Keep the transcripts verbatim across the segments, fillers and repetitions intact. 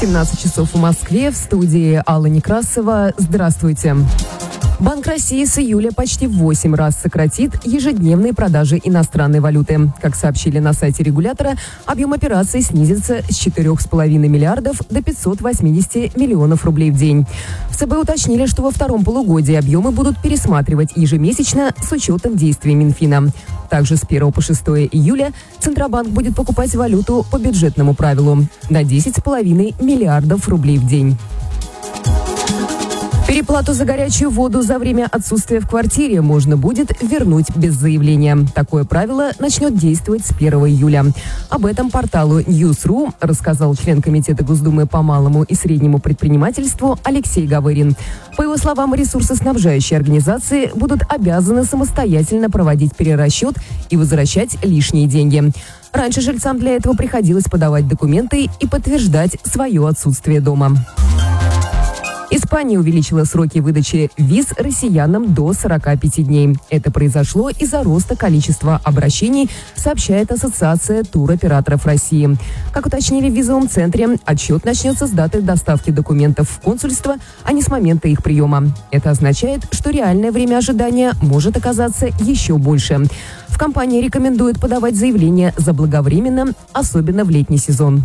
семнадцать часов в Москве, в студии Алла Некрасова. Здравствуйте. Банк России с июля почти в восемь раз сократит ежедневные продажи иностранной валюты. Как сообщили на сайте регулятора, объем операций снизится с четырёх с половиной миллиардов до пятисот восьмидесяти миллионов рублей в день. В ЦБ уточнили, что во втором полугодии объемы будут пересматривать ежемесячно с учетом действий Минфина. Также с первого по шестое июля Центробанк будет покупать валюту по бюджетному правилу на десять с половиной миллиардов рублей в день. Переплату за горячую воду за время отсутствия в квартире можно будет вернуть без заявления. Такое правило начнет действовать с первого июля. Об этом порталу ньюс точка ру рассказал член Комитета Госдумы по малому и среднему предпринимательству Алексей Гавырин. По его словам, ресурсоснабжающие организации будут обязаны самостоятельно проводить перерасчет и возвращать лишние деньги. Раньше жильцам для этого приходилось подавать документы и подтверждать свое отсутствие дома. Испания увеличила сроки выдачи виз россиянам до сорока пяти дней. Это произошло из-за роста количества обращений, сообщает Ассоциация туроператоров России. Как уточнили в визовом центре, отсчет начнется с даты доставки документов в консульство, а не с момента их приема. Это означает, что реальное время ожидания может оказаться еще больше. В компании рекомендуют подавать заявление заблаговременно, особенно в летний сезон.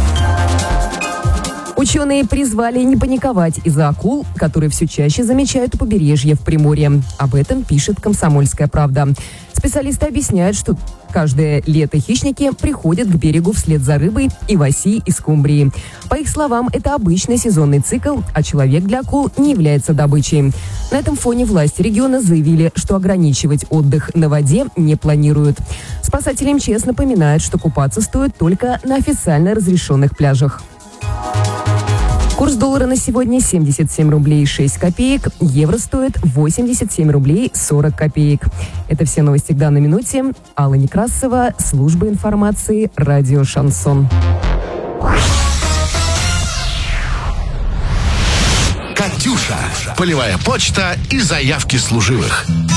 Ученые призвали не паниковать из-за акул, которые все чаще замечают у побережья в Приморье. Об этом пишет «Комсомольская правда». Специалисты объясняют, что каждое лето хищники приходят к берегу вслед за рыбой и в оси и скумбрии. По их словам, это обычный сезонный цикл, а человек для акул не является добычей. На этом фоне власти региона заявили, что ограничивать отдых на воде не планируют. Спасатели МЧС напоминают, что купаться стоит только на официально разрешенных пляжах. Курс доллара на сегодня семьдесят семь рублей шесть копеек, евро стоит восемьдесят семь рублей сорок копеек. Это все новости к данной минуте. Алла Некрасова, служба информации, радио «Шансон». «Катюша». Полевая почта и заявки служивых.